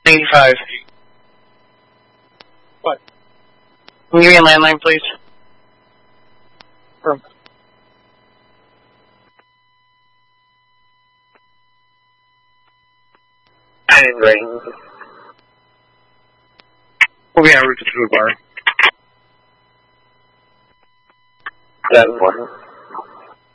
95. What? Can you give me a landline, please? Sure. And ring. We'll be en route to the bar. 7-1.